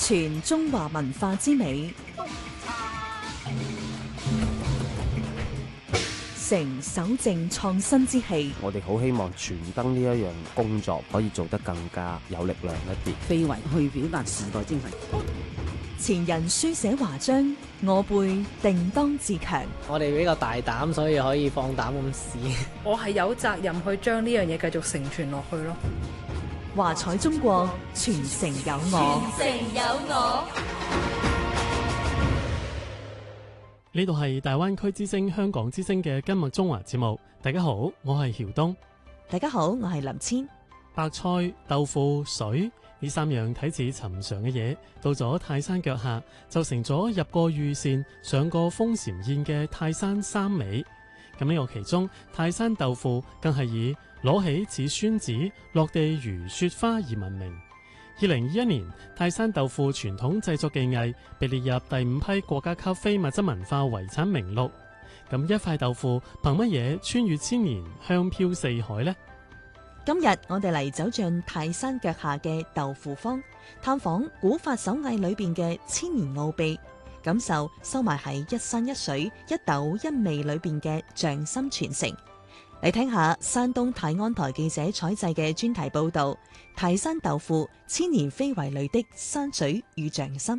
傳中華文化之美，成守正創新之氣。 我哋好希望傳燈呢一樣工作可以做得更加有力量一啲， 非遺去表達時代精神。 前人書寫華章，我輩定當自強。 我哋比較大膽，所以可以放膽咁試。 我係有責任去將呢樣嘢繼續承傳落去咯。 華彩中國，傳承有我。 傳承有我。 呢度係大灣區之聲、香港之聲嘅今日中華節目。大家好，我係曉東。 大家好，我係林千。 白菜、豆腐、水呢三樣睇似尋常嘅嘢，到咗泰山腳下就成咗入過御膳、上過封禪宴嘅泰山三美。咁呢個其中，泰山豆腐更係以攞起似宣紙，落地如雪花而聞名。2021年，泰山豆腐傳統製作技藝被列入第5批國家級非物質文化遺產名錄。咁一塊豆腐憑乜嘢穿越千年，香飄四海呢？ 今日我哋嚟走進泰山腳下嘅豆腐坊，探訪古法手藝裏邊嘅千年奧秘，感受收埋喺一山一水、一豆一味裏邊嘅匠心傳承。嚟聽下山東泰安台記者採製嘅專題報道：泰山豆腐千年非遺裏的山水與匠心。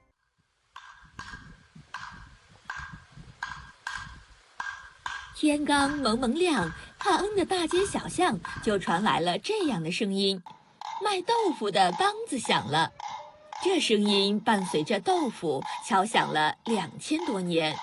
天剛蒙蒙亮，汉恩的大街小巷就傳來了這樣的聲音：賣豆腐的槓子響了。這聲音伴隨着豆腐敲響了2000多年。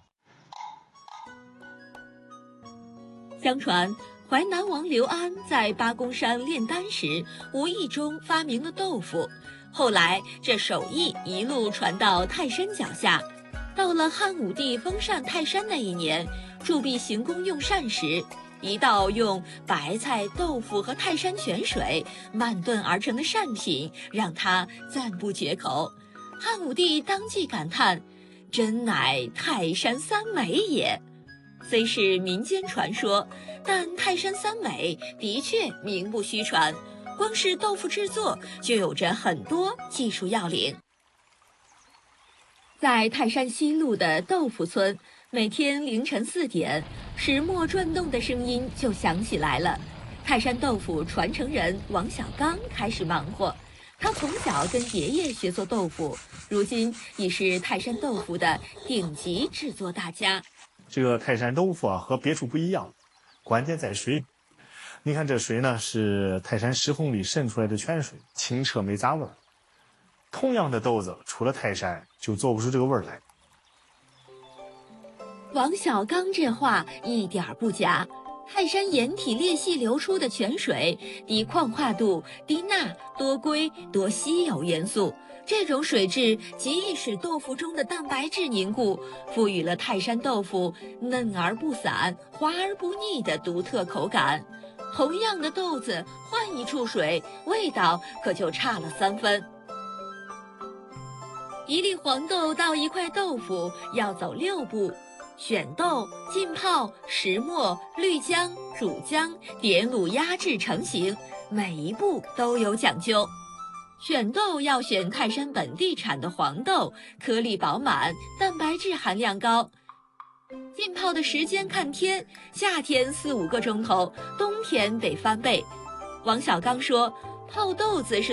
相傳淮南王劉安在八公山煉丹時，無意中發明了豆腐，後來這手藝一路傳到泰山腳下。到了漢武帝封禪泰山那一年，鑄幣行宮用膳時，一道用白菜、豆腐和泰山泉水慢燉而成的膳品，讓他讚不絕口。漢武帝當即感嘆：真乃泰山三美也。雖是民間傳說，但泰山三美的確名不虛傳，光是豆腐製作就有着很多技術要領。在泰山西路的豆腐村，每天凌晨4點，石磨轉動的聲音就響起來了。泰山豆腐傳承人王小剛開始忙活，他從小跟爺爺學做豆腐，如今已是泰山豆腐的頂級製作大家。 這個泰山豆腐啊，和別處不一樣，關鍵在水。你看這水呢，是泰山石縫裏滲出來的泉水，清澈沒雜味。同樣的豆子，出了泰山就做不出這個味來。 王小剛這話一點不假。泰山岩體裂隙流出的泉水，低礦化度、低鈉、多硅、多稀有元素。這種水質極易使豆腐中的蛋白質凝固，賦予了泰山豆腐嫩而不散、滑而不膩的獨特口感。同樣的豆子，換一處水，味道可就差了3分。一粒黃豆到一塊豆腐要走6步：選豆、浸泡、石磨、濾漿、煮漿、點滷壓製成型，每一步都有講究。選豆要選泰山本地產的黃豆，顆粒飽滿，蛋白質含量高。浸泡的時間看天，夏天4-5個鐘頭，冬天得翻倍。王小剛說，泡豆子是